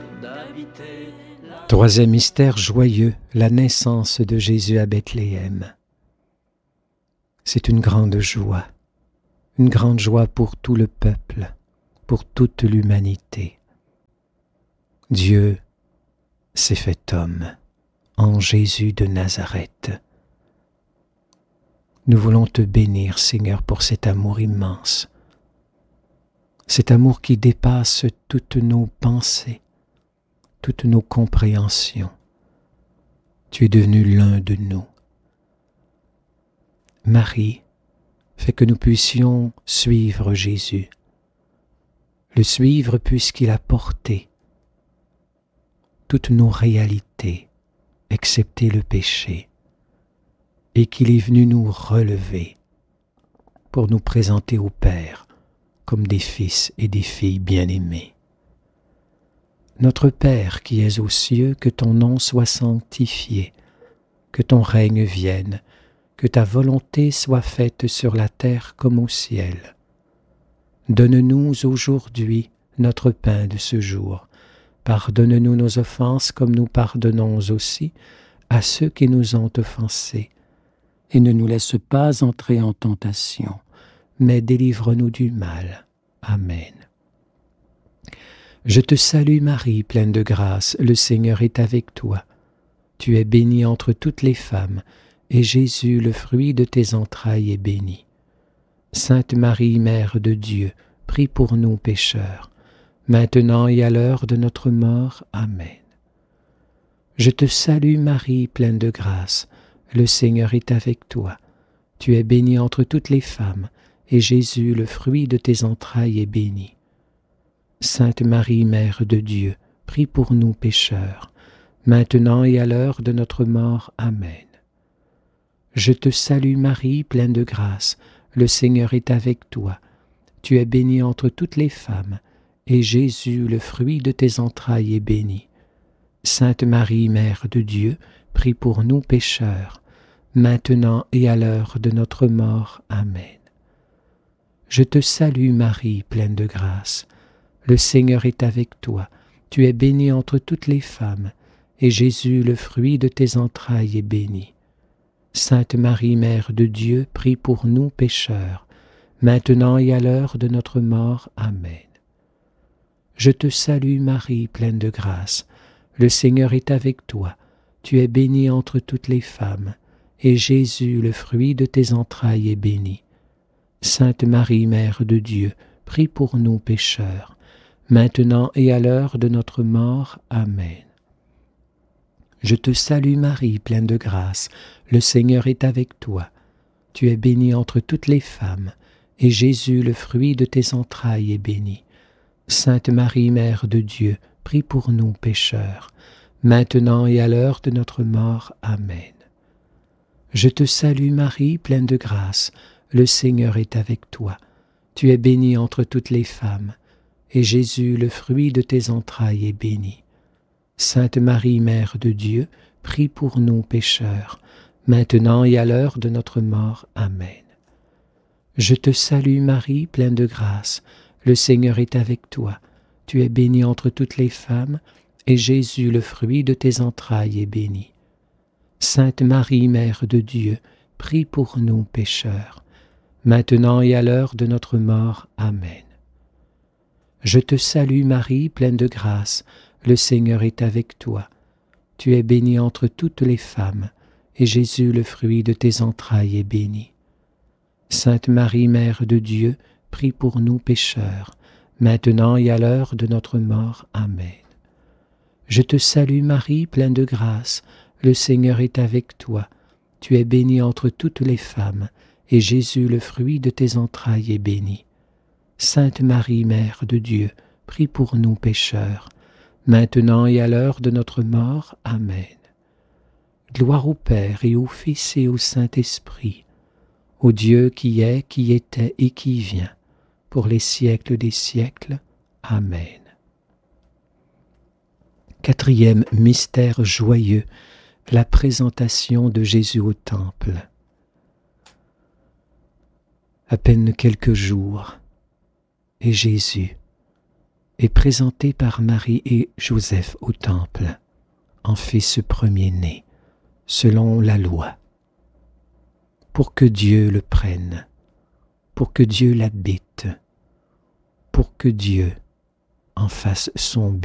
Troisième mystère joyeux, la naissance de Jésus à Bethléem. C'est une grande joie pour tout le peuple, pour toute l'humanité. Dieu s'est fait homme en Jésus de Nazareth. Nous voulons te bénir, Seigneur, pour cet amour immense, cet amour qui dépasse toutes nos pensées, toutes nos compréhensions. Tu es devenu l'un de nous. Marie fait que nous puissions suivre Jésus, le suivre puisqu'il a porté toutes nos réalités, excepté le péché, et qu'il est venu nous relever pour nous présenter au Père comme des fils et des filles bien-aimés. Notre Père qui es aux cieux, que ton nom soit sanctifié, que ton règne vienne, que ta volonté soit faite sur la terre comme au ciel. Donne-nous aujourd'hui notre pain de ce jour. Pardonne-nous nos offenses comme nous pardonnons aussi à ceux qui nous ont offensés. Et ne nous laisse pas entrer en tentation, mais délivre-nous du mal. Amen. Je te salue Marie, pleine de grâce, le Seigneur est avec toi. Tu es bénie entre toutes les femmes, et Jésus, le fruit de tes entrailles, est béni. Sainte Marie, Mère de Dieu, prie pour nous pécheurs, maintenant et à l'heure de notre mort. Amen. Je te salue Marie, pleine de grâce, le Seigneur est avec toi. Tu es bénie entre toutes les femmes, et Jésus, le fruit de tes entrailles, est béni. Sainte Marie, Mère de Dieu, prie pour nous pécheurs, maintenant et à l'heure de notre mort. Amen. Je te salue Marie, pleine de grâce, le Seigneur est avec toi. Tu es bénie entre toutes les femmes, et Jésus, le fruit de tes entrailles, est béni. Sainte Marie, Mère de Dieu, prie pour nous pécheurs, maintenant et à l'heure de notre mort. Amen. Je te salue Marie, pleine de grâce, le Seigneur est avec toi. Tu es bénie entre toutes les femmes, et Jésus, le fruit de tes entrailles, est béni. Sainte Marie, Mère de Dieu, prie pour nous pécheurs, maintenant et à l'heure de notre mort. Amen. Je te salue Marie, pleine de grâce, le Seigneur est avec toi. Tu es bénie entre toutes les femmes, et Jésus, le fruit de tes entrailles, est béni. Sainte Marie, Mère de Dieu, prie pour nous pécheurs, maintenant et à l'heure de notre mort. Amen. Je te salue Marie, pleine de grâce, le Seigneur est avec toi. Tu es bénie entre toutes les femmes, et Jésus, le fruit de tes entrailles, est béni. Sainte Marie, Mère de Dieu, prie pour nous pécheurs, maintenant et à l'heure de notre mort. Amen. Je te salue Marie, pleine de grâce, le Seigneur est avec toi. Tu es bénie entre toutes les femmes, et Jésus, le fruit de tes entrailles, est béni. Sainte Marie, Mère de Dieu, prie pour nous pécheurs, maintenant et à l'heure de notre mort. Amen. Je te salue Marie, pleine de grâce, le Seigneur est avec toi. Tu es bénie entre toutes les femmes, et Jésus, le fruit de tes entrailles, est béni. Sainte Marie, Mère de Dieu, prie pour nous pécheurs, maintenant et à l'heure de notre mort. Amen. Je te salue Marie, pleine de grâce, le Seigneur est avec toi. Tu es bénie entre toutes les femmes, et Jésus, le fruit de tes entrailles, est béni. Sainte Marie, Mère de Dieu, prie pour nous pécheurs, maintenant et à l'heure de notre mort. Amen. Je te salue Marie, pleine de grâce, le Seigneur est avec toi. Tu es bénie entre toutes les femmes, et Jésus, le fruit de tes entrailles, est béni. Sainte Marie, Mère de Dieu, prie pour nous pécheurs, maintenant et à l'heure de notre mort. Amen. Gloire au Père et au Fils et au Saint-Esprit, au Dieu qui est, qui était et qui vient, pour les siècles des siècles. Amen. Quatrième mystère joyeux, la présentation de Jésus au temple. À peine quelques jours, et Jésus est présenté par Marie et Joseph au temple, en fils premier-né, selon la loi, pour que Dieu le prenne, pour que Dieu l'habite, pour que Dieu en fasse son